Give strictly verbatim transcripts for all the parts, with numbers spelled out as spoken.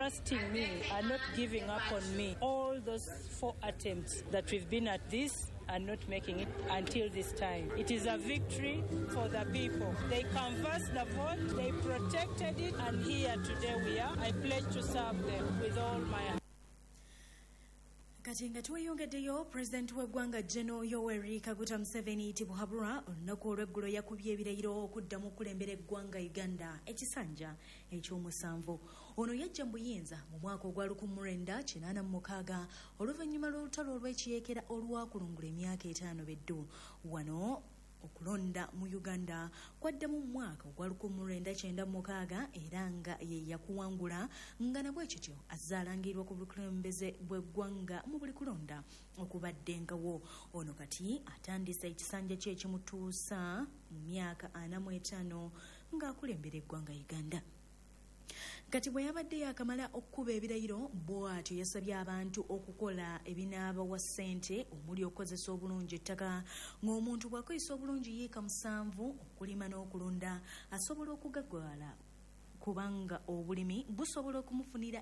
trusting me and not giving up on me. All those four attempts that we've been at this and not making it until this time. It is a victory for the people. They canvassed the vote, they protected it, and here today we are. I pledge to serve them with all my heart. Kati nga tweyongeddeyo Pulezidenti w'eggwanga General Yoweri Kaguta Museveni Tibuhaburwa olunaku olw'eggulo yakubye ebirayiro okuddamu okulembera eggwanga Uganda ekisanja eky'omusanvu. Ono yajja mu buyinza mu mwaka ogwa lukumi mu lwenda kinaana mu mukaaga oluvannyuma lw'olutalo olw'ekiyeekera olwakulungula emyaka etaano beddu. Wano okulonda mu Uganda kwaddamu mu mwaka ogwa lukumi mu lwenda kyenda mu mukaaga era nga ye yakuwangula nga nabwe kityo azaalangirwa ku bukulembeze bw'eggwanga mu buli kulonda okubadde ngawo. Ono kati atandisa ekisanja kye ekimutuusa mu myaka ana mu etaano ng'akulembera eggwanga Uganda. Kati bwe yabadde yakamala okukuba ebirayiro bw'atyo yasabye abantu okukola ebinaabawa ssente omuli okukozesa obulungi ettaka ng'omuntu bw'akozesa obulungi yiika musanvu okulima n'okulunda asobola okugaggawala kubanga obulimi busobola okumufunira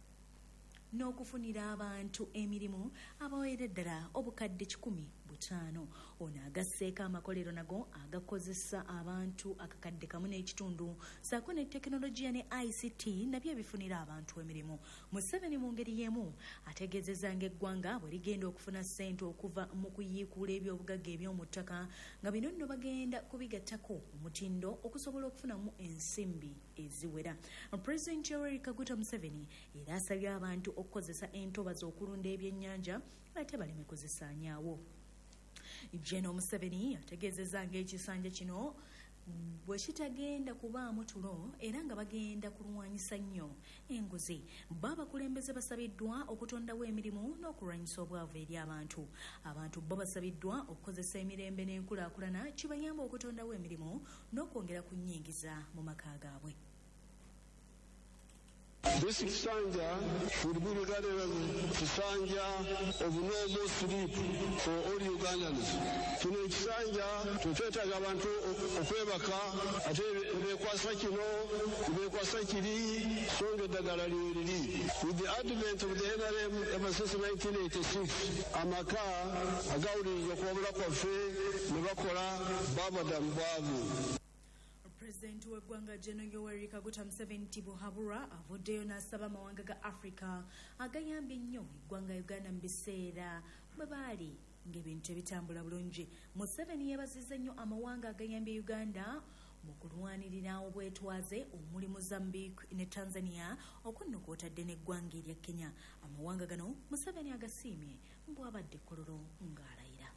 n'okufunira abantu emirimu abawera ddala obukadde kikumi butaano. Ono agasseeko amakolero nago agakozesa abantu akakadde kamu n'ekitundu ssaako ne tekinologiya ne I C T nabyo ebifunira abantu emirimu. Museveni mu ngeri y'emu ategeezezza ng'eggwanga bwe ligenda okufuna ssente okuva mu kuyiikuula ebyobugagga eby'omu ttaka nga bino nno bagenda kubigattako omutindo okusobola okufunamu ensimbi eziwera. Pulezidenti Yoweri Kaguta Museveni era asabye abantu okukozesa entobazi okulunda ebyennyanja ate baleme kuzisaanyaawo. General Museveni ategeezezza ng'ekisanja kino bwe kitagenda kubaamu tulo era nga bagenda kulwanyisa nnyo enguzi. Bo abakulembeze basabiddwa okutondawo emirimu n'okulwanyisa obwavu eri abantu. Abantu bo basabiddwa okukozesa emirembe n'enkulaakulana kibayamba okutondawo emirimu n'okwongera ku nnyingiza mu maka gaabwe. This Kisanja would be regarded as Kisanja of normal sleep for all Ugandans. Kino Kisanja tutetaga abantu okwebaka ate bekwasa kino bekwasa kiri songa eddagala liri. With the advent of the N R M ever since nineteen eighty-six, amaka agawuliriza okwabula kwaffe ne bakola babada mu bwavu. Pulezidenti w'eggwanga General Yoweri Kaguta Museveni Tibuhaburwa avuddeyo n'asaba amawanga ga Africa agayambye ennyo eggwanga Uganda mu biseera bwe baali ng'ebintu ebitambula bulungi. Museveni yeebazizza nnyo amawanga agayambye Uganda mu kulwanirira obwetwaze omuli Mozambique ne Tanzania okunno kw'otadde n'eggwanga erya Kenya. Amawanga gano Museveni agasiimye bw'abadde kololo ng'alayira.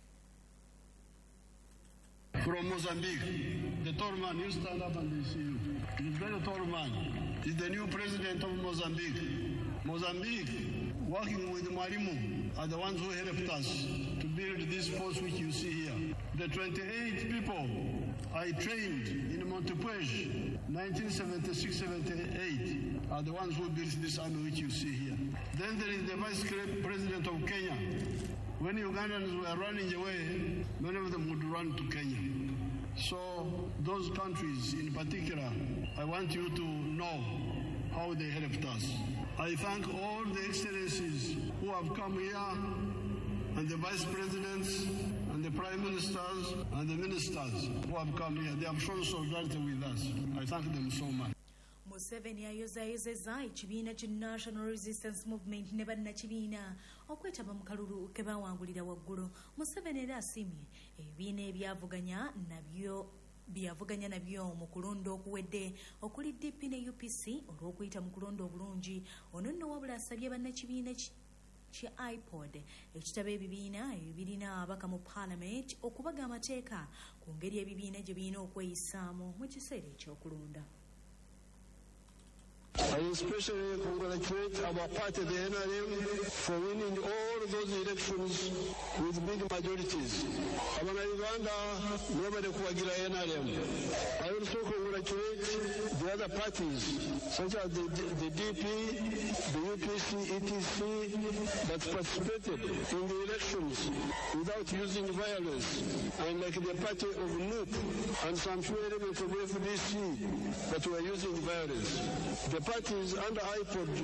From Mozambique, the tall man, you stand up and they see you. He's very tall man. He's the new president of Mozambique. Mozambique, working with Mwalimu, are the ones who helped us to build this force which you see here. The twenty-eight people I trained in Montepuez, nineteen seventy-six seventy-eight, are the ones who built this army which you see here. Then there is the vice president of Kenya. When Ugandans were running away, many of them would run to Kenya. So those countries in particular, I want you to know how they helped us. I thank all the excellencies who have come here, and the vice presidents, and the prime ministers, and the ministers who have come here. They have shown solidarity with us. I thank them so much. Museveni ayozaayozezza ekibiina ki National Resistance Movement ne bannakibiina okwetaba mu kalulu ke baawangulira waggulu. Museveni era asiimye ebibiina ebyavuganya nabyo byavuganya nabyo mu kulonda okuwedde okuli D P ne U P C olw'okuyita mu kulonda obulungi. Ono nno wabula asabye bannakibiina ki I P O D ekitabo ebibiina ebirina ababaka mu Parliament okubaga amateeka ku ngeri ebibiina gye birina okweyisaamu mu kiseera ekyokulonda. I especially congratulate our party, the N R M, for winning all those elections with big majorities. Abana Uganda, nobody kuwagira N R M. I also congratulate the other parties, such as the, the, the D P, the U P C, E T C, that participated in the elections without using violence, and like the party of N U P and some few elements of F D C that were using violence. The parties under I P O D